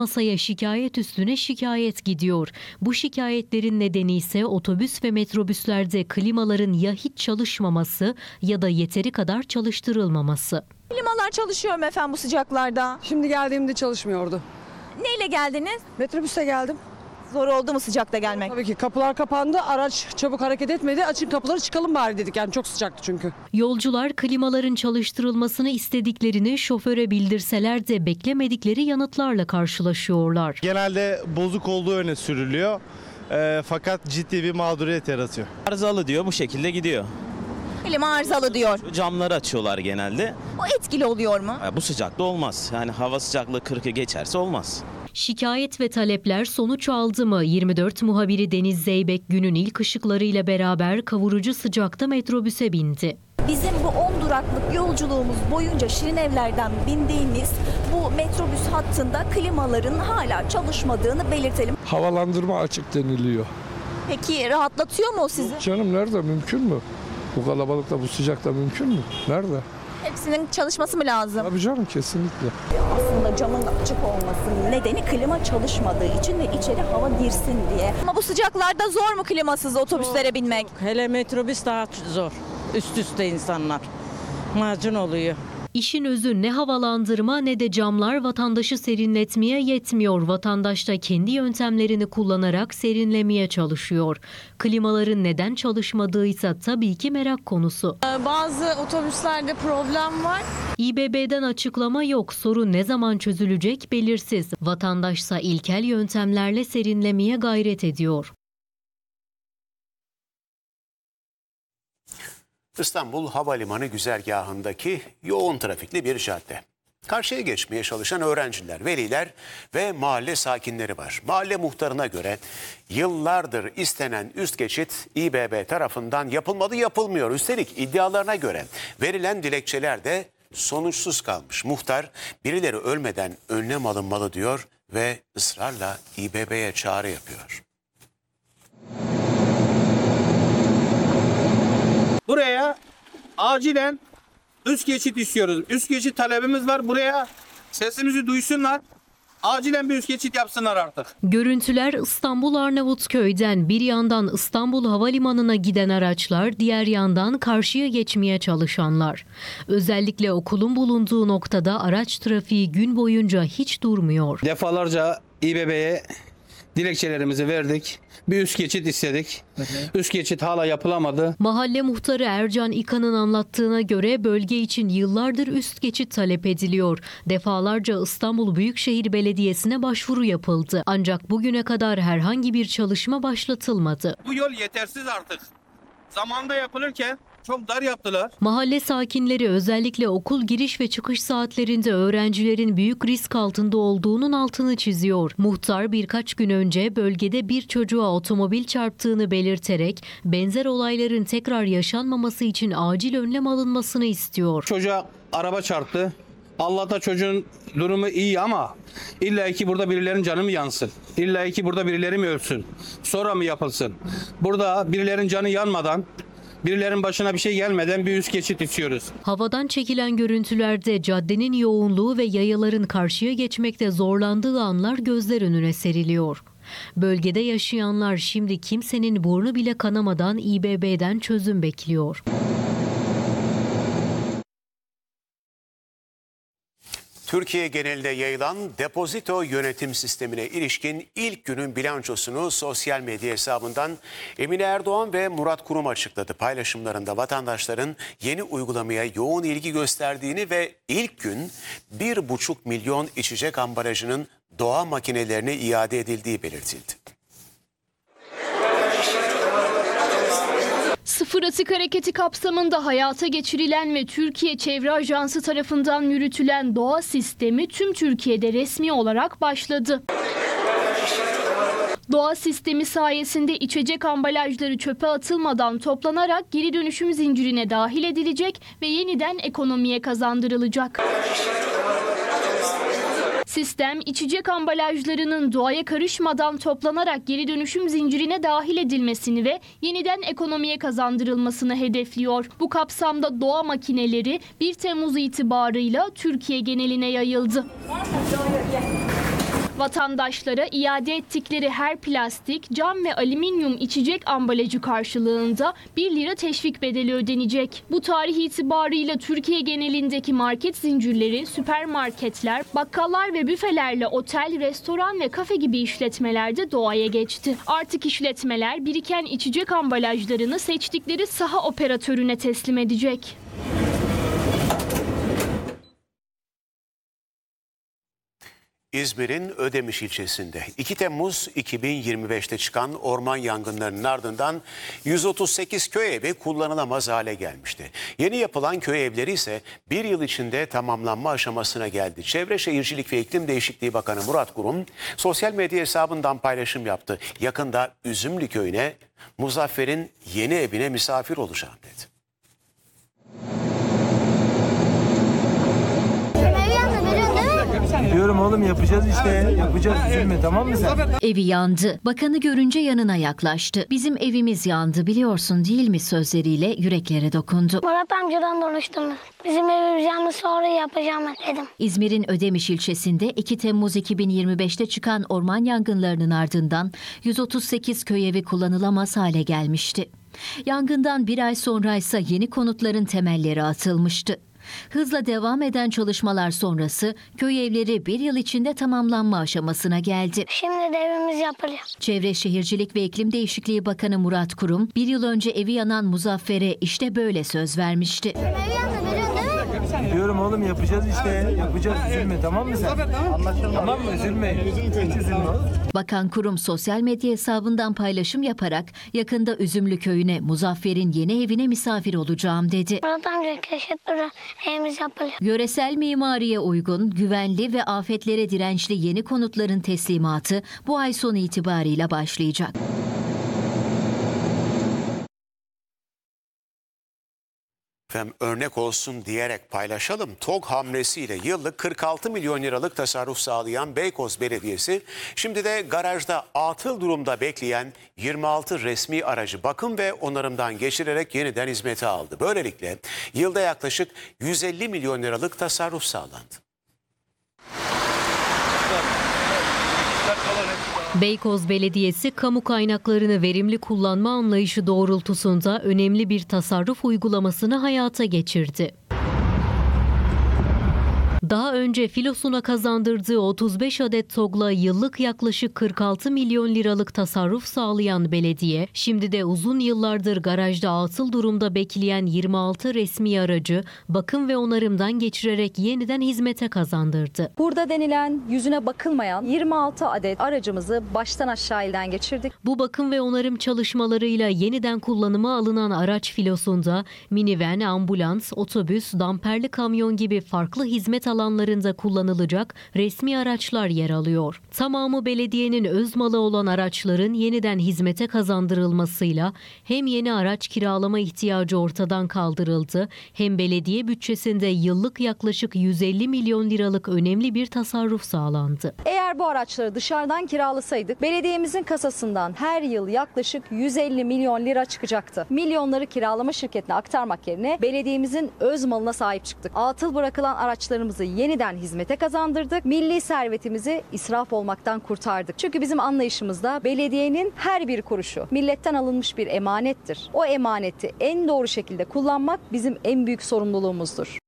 Masaya şikayet üstüne şikayet gidiyor. Bu şikayetlerin nedeni ise otobüs ve metrobüslerde klimaların ya hiç çalışmaması ya da yeteri kadar çalıştırılmaması. Klimalar çalışıyor mu efendim bu sıcaklarda? Şimdi geldiğimde çalışmıyordu. Neyle geldiniz? Metrobüste geldim. Zor oldu mu sıcakta gelmek? Tabii ki kapılar kapandı, araç çabuk hareket etmedi. Açın kapıları, çıkalım bari dedik, yani çok sıcaktı çünkü. Yolcular klimaların çalıştırılmasını istediklerini şoföre bildirseler de beklemedikleri yanıtlarla karşılaşıyorlar. Genelde bozuk olduğu öne sürülüyor. Fakat ciddi bir mağduriyet yaratıyor. Arızalı diyor, bu şekilde gidiyor. Klima arızalı diyor. Camları açıyorlar genelde. O etkili oluyor mu? Bu sıcakta olmaz. Yani hava sıcaklığı 40'ı geçerse olmaz. Şikayet ve talepler sonuç aldı mı? 24 muhabiri Deniz Zeybek günün ilk ışıklarıyla beraber kavurucu sıcakta metrobüse bindi. Bizim bu 10 duraklık yolculuğumuz boyunca Şirinevler'den bindiğimiz bu metrobüs hattında klimaların hala çalışmadığını belirtelim. Havalandırma açık deniliyor. Peki rahatlatıyor mu o sizi? Canım nerede, mümkün mü? Bu kalabalıkta, bu sıcakta mümkün mü? Nerede? Hepsinin çalışması mı lazım? Tabii canım, kesinlikle. Aslında camın açık olmasının nedeni klima çalışmadığı için ve içeri hava girsin diye. Ama bu sıcaklarda zor mu klimasız otobüslere binmek? Hele metrobüs daha zor. Üst üste insanlar. Macun oluyor. İşin özü ne havalandırma ne de camlar vatandaşı serinletmeye yetmiyor. Vatandaş da kendi yöntemlerini kullanarak serinlemeye çalışıyor. Klimaların neden çalışmadığıysa tabii ki merak konusu. Bazı otobüslerde problem var. İBB'den açıklama yok. Sorun ne zaman çözülecek belirsiz. Vatandaşsa ilkel yöntemlerle serinlemeye gayret ediyor. İstanbul Havalimanı güzergahındaki yoğun trafikli bir cadde. Karşıya geçmeye çalışan öğrenciler, veliler ve mahalle sakinleri var. Mahalle muhtarına göre yıllardır istenen üst geçit İBB tarafından yapılmıyor. Üstelik iddialarına göre verilen dilekçeler de sonuçsuz kalmış. Muhtar birileri ölmeden önlem alınmalı diyor ve ısrarla İBB'ye çağrı yapıyor. Buraya acilen üst geçit istiyoruz. Üst geçit talebimiz var. Buraya sesimizi duysunlar. Acilen bir üst geçit yapsınlar artık. Görüntüler İstanbul Arnavutköy'den. Bir yandan İstanbul Havalimanı'na giden araçlar, diğer yandan karşıya geçmeye çalışanlar. Özellikle okulun bulunduğu noktada araç trafiği gün boyunca hiç durmuyor. Defalarca İBB'ye dilekçelerimizi verdik. Bir üst geçit istedik. Üst geçit hala yapılamadı. Mahalle muhtarı Ercan İkan'ın anlattığına göre bölge için yıllardır üst geçit talep ediliyor. Defalarca İstanbul Büyükşehir Belediyesi'ne başvuru yapıldı. Ancak bugüne kadar herhangi bir çalışma başlatılmadı. Bu yol yetersiz artık. Zamanında yapılırken çok dar yaptılar. Mahalle sakinleri özellikle okul giriş ve çıkış saatlerinde öğrencilerin büyük risk altında olduğunun altını çiziyor. Muhtar birkaç gün önce bölgede bir çocuğa otomobil çarptığını belirterek benzer olayların tekrar yaşanmaması için acil önlem alınmasını istiyor. Çocuğa araba çarptı. Allah'ta çocuğun durumu iyi ama illa ki burada birilerinin canı mı yansın? İlla ki burada birileri mi ölsün? Sonra mı yapılsın? Burada birilerinin canı yanmadan, birilerinin başına bir şey gelmeden bir üst geçit istiyoruz. Havadan çekilen görüntülerde caddenin yoğunluğu ve yayaların karşıya geçmekte zorlandığı anlar gözler önüne seriliyor. Bölgede yaşayanlar şimdi kimsenin burnu bile kanamadan İBB'den çözüm bekliyor. Türkiye genelinde yayılan depozito yönetim sistemine ilişkin ilk günün bilançosunu sosyal medya hesabından Emine Erdoğan ve Murat Kurum açıkladı. Paylaşımlarında vatandaşların yeni uygulamaya yoğun ilgi gösterdiğini ve ilk gün 1,5 milyon içecek ambalajının doğa makinelerine iade edildiği belirtildi. Sıfır Atık Hareketi kapsamında hayata geçirilen ve Türkiye Çevre Ajansı tarafından yürütülen doğa sistemi tüm Türkiye'de resmi olarak başladı. Doğa sistemi sayesinde içecek ambalajları çöpe atılmadan toplanarak geri dönüşüm zincirine dahil edilecek ve yeniden ekonomiye kazandırılacak. Sistem, içecek ambalajlarının doğaya karışmadan toplanarak geri dönüşüm zincirine dahil edilmesini ve yeniden ekonomiye kazandırılmasını hedefliyor. Bu kapsamda doğa makineleri 1 Temmuz itibarıyla Türkiye geneline yayıldı. Vatandaşlara iade ettikleri her plastik, cam ve alüminyum içecek ambalajı karşılığında 1 lira teşvik bedeli ödenecek. Bu tarih itibarıyla Türkiye genelindeki market zincirleri, süpermarketler, bakkallar ve büfelerle otel, restoran ve kafe gibi işletmelerde doğaya geçti. Artık işletmeler biriken içecek ambalajlarını seçtikleri saha operatörüne teslim edecek. İzmir'in Ödemiş ilçesinde 2 Temmuz 2025'te çıkan orman yangınlarının ardından 138 köy evi kullanılamaz hale gelmişti. Yeni yapılan köy evleri ise bir yıl içinde tamamlanma aşamasına geldi. Çevre Şehircilik ve İklim Değişikliği Bakanı Murat Kurum sosyal medya hesabından paylaşım yaptı. Yakında Üzümlü köyüne Muzaffer'in yeni evine misafir olacağım dedi. Diyorum oğlum yapacağız işte. Yapacağız, üzülme, tamam mı sen? Evi yandı. Bakanı görünce yanına yaklaştı. Bizim evimiz yandı biliyorsun değil mi sözleriyle yüreklere dokundu. Murat amcadan konuştum. Bizim evimiz yandı, sonra yapacağım dedim. İzmir'in Ödemiş ilçesinde 2 Temmuz 2025'te çıkan orman yangınlarının ardından 138 köy evi kullanılamaz hale gelmişti. Yangından bir ay sonra ise yeni konutların temelleri atılmıştı. Hızla devam eden çalışmalar sonrası köy evleri bir yıl içinde tamamlanma aşamasına geldi. Şimdi de evimiz yapılıyor. Çevre Şehircilik ve İklim Değişikliği Bakanı Murat Kurum, bir yıl önce evi yanan Muzaffer'e işte böyle söz vermişti. Evi yandı, biliyorsun değil mi? Diyorum oğlum yapacağız işte. Yapacağız, üzülme, tamam mı sen? Tamam mı? Üzülme. Hiç üzülme. Bakan Kurum sosyal medya hesabından paylaşım yaparak yakında Üzümlü köyüne Muzaffer'in yeni evine misafir olacağım dedi. Murat amca keşfetleri evimiz yapılıyor. Yöresel mimariye uygun, güvenli ve afetlere dirençli yeni konutların teslimatı bu ay sonu itibarıyla başlayacak. Efendim örnek olsun diyerek paylaşalım. TOG hamlesiyle yıllık 46 milyon liralık tasarruf sağlayan Beykoz Belediyesi şimdi de garajda atıl durumda bekleyen 26 resmi aracı bakım ve onarımdan geçirerek yeniden hizmete aldı. Böylelikle yılda yaklaşık 150 milyon liralık tasarruf sağlandı. Beykoz Belediyesi kamu kaynaklarını verimli kullanma anlayışı doğrultusunda önemli bir tasarruf uygulamasını hayata geçirdi. Daha önce filosuna kazandırdığı 35 adet TOG'la yıllık yaklaşık 46 milyon liralık tasarruf sağlayan belediye, şimdi de uzun yıllardır garajda atıl durumda bekleyen 26 resmi aracı bakım ve onarımdan geçirerek yeniden hizmete kazandırdı. Burada denilen yüzüne bakılmayan 26 adet aracımızı baştan aşağı elden geçirdik. Bu bakım ve onarım çalışmalarıyla yeniden kullanıma alınan araç filosunda minivan, ambulans, otobüs, damperli kamyon gibi farklı hizmet alanlarında kullanılacak resmi araçlar yer alıyor. Tamamı belediyenin öz malı olan araçların yeniden hizmete kazandırılmasıyla hem yeni araç kiralama ihtiyacı ortadan kaldırıldı, hem belediye bütçesinde yıllık yaklaşık 150 milyon liralık önemli bir tasarruf sağlandı. Eğer bu araçları dışarıdan kiralasaydık belediyemizin kasasından her yıl yaklaşık 150 milyon lira çıkacaktı. Milyonları kiralama şirketine aktarmak yerine belediyemizin öz malına sahip çıktık. Atıl bırakılan araçlarımızı yeniden hizmete kazandırdık. Milli servetimizi israf olmaktan kurtardık. Çünkü bizim anlayışımızda belediyenin her bir kuruşu milletten alınmış bir emanettir. O emaneti en doğru şekilde kullanmak bizim en büyük sorumluluğumuzdur.